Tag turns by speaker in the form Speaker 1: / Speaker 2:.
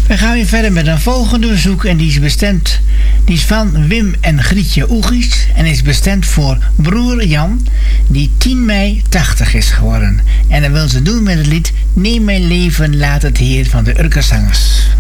Speaker 1: We gaan weer verder met een volgende verzoek en die is van Wim en Grietje Oegies en is bestemd voor broer Jan, die 10 mei 80 is geworden. En dat wil ze doen met het lied Neem mijn leven, laat het Heer van de Urkerzangers.